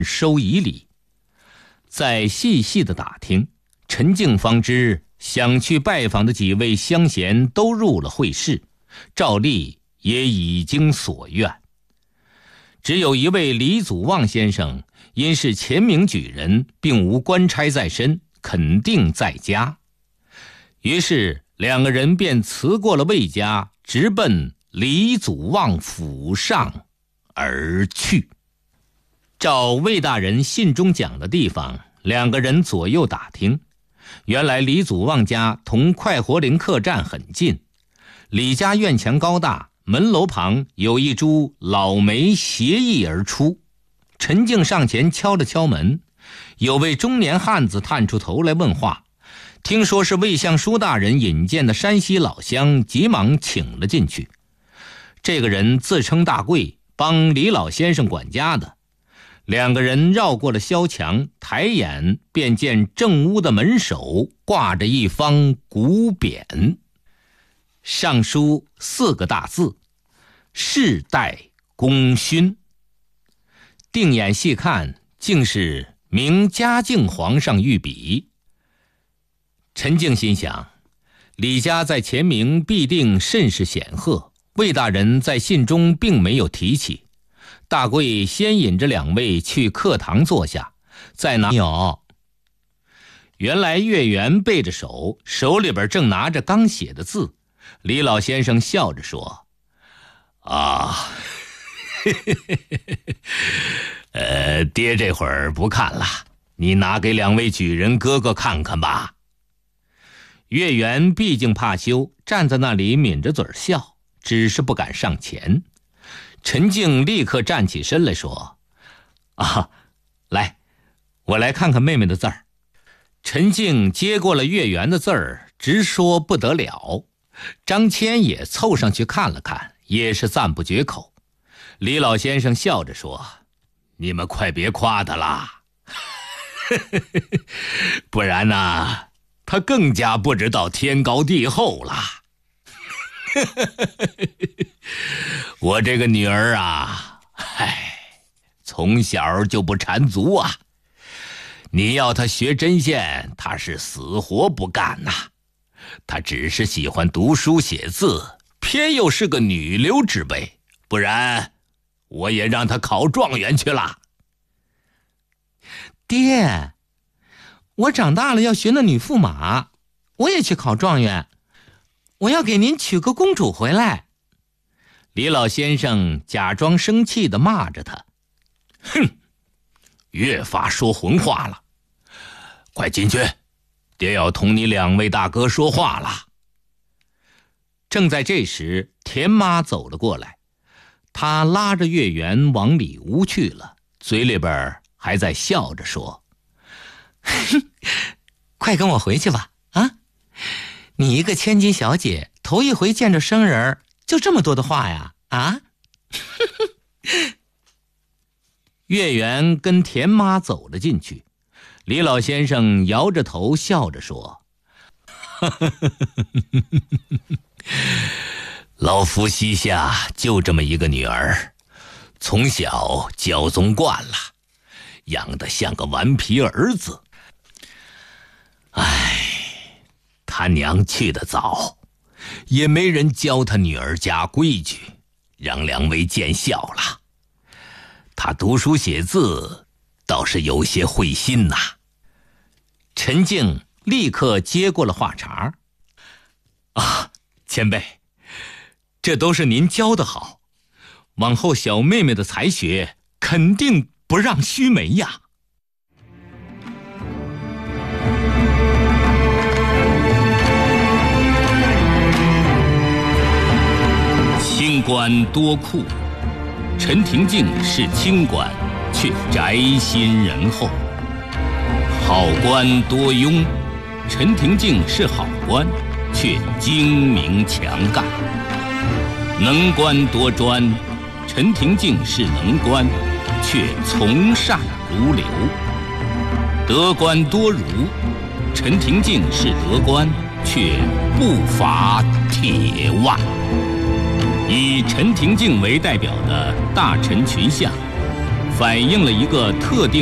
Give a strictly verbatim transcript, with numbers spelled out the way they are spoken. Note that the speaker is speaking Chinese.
收仪礼。再细细的打听，陈静方知想去拜访的几位乡贤都入了会试，照例也已经所愿。只有一位李祖望先生因是前名举人，并无官差在身，肯定在家。于是两个人便辞过了魏家，直奔李祖望府上而去。照魏大人信中讲的地方，两个人左右打听，原来李祖望家同快活林客栈很近，李家院墙高大，门楼旁有一株老梅斜翼而出。陈静上前敲了敲门，有位中年汉子探出头来问话，听说是魏相书大人引荐的山西老乡，急忙请了进去。这个人自称大贵，帮李老先生管家的。两个人绕过了萧墙，抬眼便见正屋的门首挂着一方古匾，上书四个大字：世代功勋。定眼细看，竟是明嘉靖皇上御笔。陈静心想，李家在前明必定甚是显赫，魏大人在信中并没有提起。大贵先引着两位去课堂坐下，再拿有。原来月圆背着手，手里边正拿着刚写的字。李老先生笑着说：啊，呃，爹这会儿不看了，你拿给两位举人哥哥看看吧。月圆毕竟怕羞，站在那里抿着嘴笑，只是不敢上前。陈静立刻站起身来说：啊，来，我来看看妹妹的字儿。陈静接过了月圆的字儿，直说不得了。张谦也凑上去看了看，也是赞不绝口。李老先生笑着说：你们快别夸他啦，不然呢、啊，他更加不知道天高地厚了。我这个女儿啊，唉，从小就不缠足啊。你要她学针线，她是死活不干呐、啊。她只是喜欢读书写字，偏又是个女流之辈，不然我也让她考状元去了。爹，我长大了要学那女驸马，我也去考状元，我要给您娶个公主回来。李老先生假装生气地骂着他：哼，越发说混话了，快进去，爹要同你两位大哥说话了。正在这时，田妈走了过来，她拉着月圆往里屋去了，嘴里边还在笑着说：快跟我回去吧，啊，你一个千金小姐，头一回见着生人，就这么多的话呀，啊？月圆跟田妈走了进去，李老先生摇着头笑着说：老夫膝下就这么一个女儿，从小教宗惯了，养得像个顽皮儿子。唉，他娘去得早，也没人教他女儿家规矩，让两位见笑了。他读书写字倒是有些会心呐、啊。陈静立刻接过了话茬：啊，前辈，这都是您教得好，往后小妹妹的才学肯定不让须眉呀。清官多酷，陈廷敬是清官，却宅心仁厚；好官多庸，陈廷敬是好官，却精明强干；能官多专，陈廷敬是能官，却从善如流；得官多儒，陈廷敬是得官，却不乏铁腕。以陈廷敬为代表的大臣群像， 反映了一个特定